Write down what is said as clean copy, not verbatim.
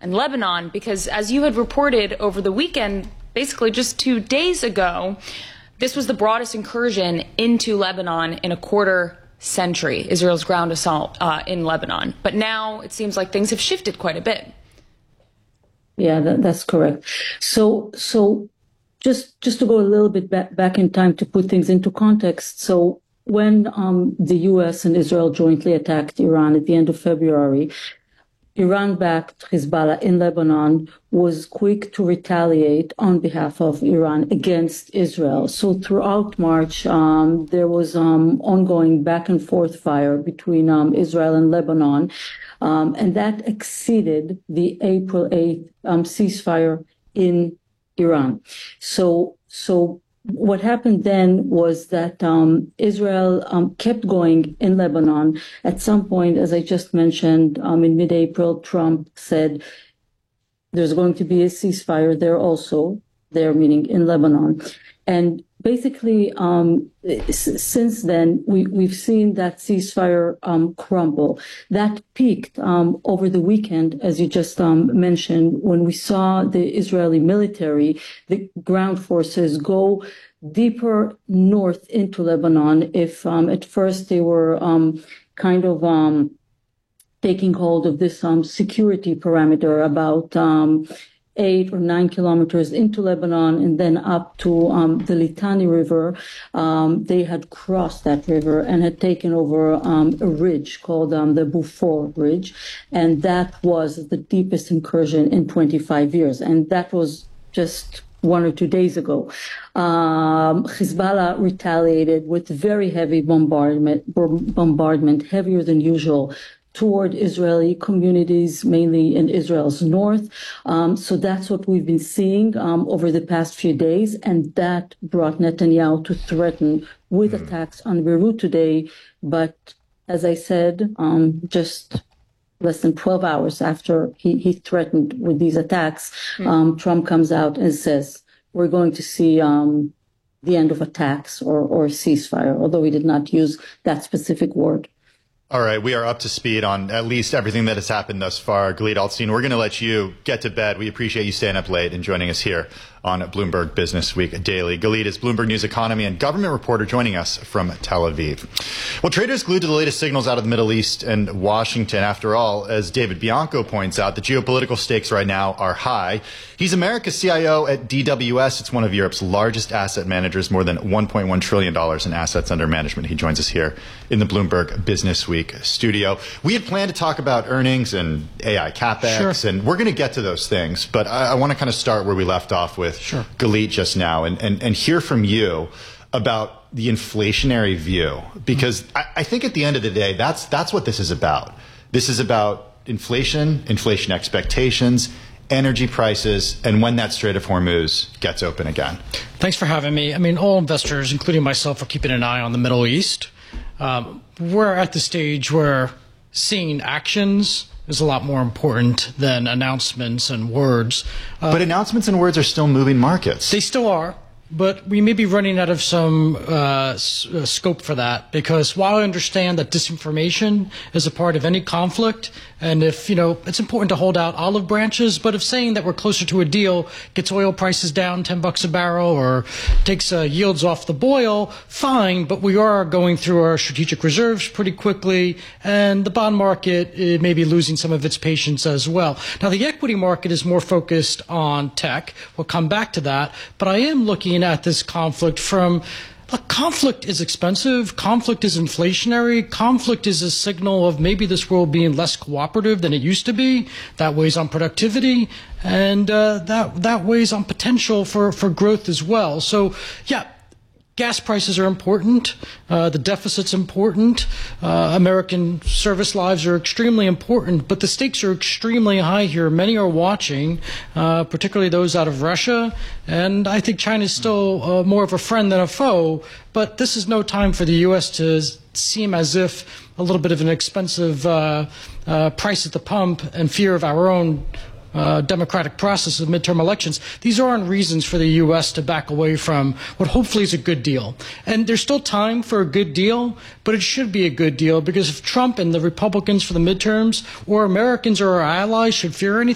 and Lebanon, because as you had reported over the weekend, basically just 2 days ago, this was the broadest incursion into Lebanon in a quarter century, Israel's ground assault in Lebanon. But now it seems like things have shifted quite a bit. Yeah, that's correct. So just to go a little bit back in time to put things into context. So when the U.S. and Israel jointly attacked Iran at the end of February, Iran-backed Hezbollah in Lebanon was quick to retaliate on behalf of Iran against Israel. So throughout March, there was ongoing back and forth fire between Israel and Lebanon, and that exceeded the April 8th ceasefire in Iran. So what happened then was that Israel kept going in Lebanon. At some point, as I just mentioned, in mid-April, Trump said there's going to be a ceasefire there also, there meaning in Lebanon. And basically, since then, we've seen that ceasefire crumble. That peaked over the weekend, as you just mentioned, when we saw the Israeli military, the ground forces, go deeper north into Lebanon. If at first they were kind of taking hold of this security parameter about 8 or 9 kilometers into Lebanon and then up to the Litani River. They had crossed that river and had taken over a ridge called the Beaufort Ridge. And that was the deepest incursion in 25 years. And that was just 1 or 2 days ago. Hezbollah retaliated with very heavy bombardment, heavier than usual, toward Israeli communities, mainly in Israel's north. So that's what we've been seeing over the past few days, and that brought Netanyahu to threaten with attacks on Beirut today. But as I said, just less than 12 hours after he threatened with these attacks, Trump comes out and says, we're going to see the end of attacks or ceasefire, although he did not use that specific word. All right, we are up to speed on at least everything that has happened thus far. Galit Altstein, we're going to let you get to bed. We appreciate you staying up late and joining us here on Bloomberg Business Week Daily. Galit is Bloomberg News economy and government reporter joining us from Tel Aviv. Well, traders glued to the latest signals out of the Middle East and Washington. After all, as David Bianco points out, the geopolitical stakes right now are high. He's America's CIO at DWS. It's one of Europe's largest asset managers, more than $1.1 trillion in assets under management. He joins us here in the Bloomberg Business Week studio. We had planned to talk about earnings and AI CapEx, and we're going to get to those things. But I want to kind of start where we left off with Galit just now and hear from you about the inflationary view, because I think at the end of the day, that's what this is about. This is about inflation expectations, energy prices, and when that Strait of Hormuz gets open again. Thanks for having me. I mean, all investors, including myself, are keeping an eye on the Middle East. We're at the stage where seeing actions is a lot more important than announcements and words. But announcements and words are still moving markets. They still are. But we may be running out of some scope for that, because while I understand that disinformation is a part of any conflict, and if, it's important to hold out olive branches, but if saying that we're closer to a deal gets oil prices down $10 a barrel or takes yields off the boil, fine, but we are going through our strategic reserves pretty quickly, and the bond market may be losing some of its patience as well. Now, the equity market is more focused on tech. We'll come back to that, but I am looking at this conflict from, look, conflict is expensive, conflict is inflationary, conflict is a signal of maybe this world being less cooperative than it used to be. That weighs on productivity, and that weighs on potential for growth as well. So, yeah, gas prices are important. The deficit's important. American service lives are extremely important, but the stakes are extremely high here. Many are watching, particularly those out of Russia. And I think China is still more of a friend than a foe. But this is no time for the U.S. to seem as if a little bit of an expensive price at the pump and fear of our own democratic process of midterm elections. These aren't reasons for the U.S. to back away from what hopefully is a good deal. And there's still time for a good deal, but it should be a good deal, because if Trump and the Republicans for the midterms or Americans or our allies should fear anything,